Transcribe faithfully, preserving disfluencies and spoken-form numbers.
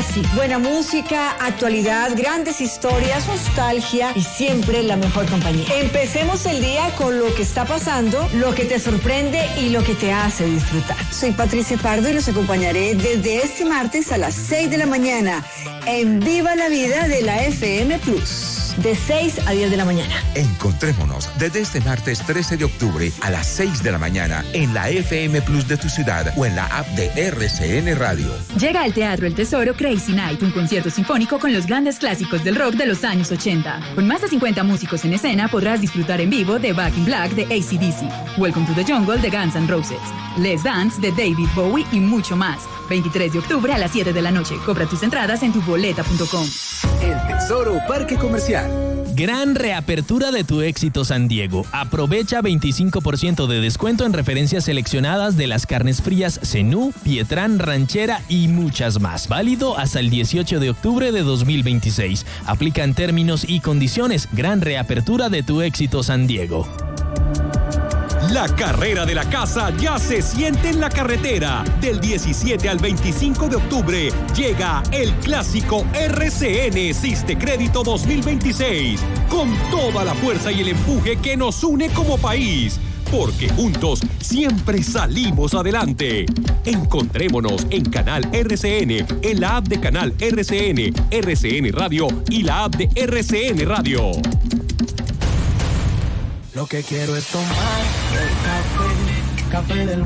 sí, buena música, actualidad, grandes historias, nostalgia y siempre la mejor compañía. Empecemos el día con lo que está pasando, lo que te sorprende y lo que te hace disfrutar. Soy Patricia Pardo y los acompañaré desde este martes a las seis de la mañana en Viva la Vida de la F M Plus. De seis a diez de la mañana. Encontrémonos desde este martes trece de octubre a las seis de la mañana en la F M Plus de tu ciudad o en la app de R C N Radio. Llega al Teatro El Tesoro Crazy Night, un concierto sinfónico con los grandes clásicos del rock de los años ochenta. Con más de cincuenta músicos en escena podrás disfrutar en vivo de Back in Black de A C D C, Welcome to the Jungle de Guns N' Roses, Let's Dance de David Bowie y mucho más. veintitrés de octubre a las siete de la noche. Compra tus entradas en tu boleta punto com. El Tesoro Parque Comercial. Gran reapertura de tu éxito San Diego. Aprovecha veinticinco por ciento de descuento en referencias seleccionadas de las carnes frías Zenú, Pietrán, Ranchera y muchas más. Válido hasta el dieciocho de octubre de dos mil veintiséis. Aplican términos y condiciones. Gran reapertura de tu éxito San Diego. La carrera de la casa ya se siente en la carretera. Del diecisiete al veinticinco de octubre llega el clásico R C N Siste Crédito dos mil veintiséis, con toda la fuerza y el empuje que nos une como país. Porque juntos siempre salimos adelante. Encontrémonos en Canal R C N, en la app de Canal R C N, R C N Radio y la app de R C N Radio. Lo que quiero es tomar el café, café del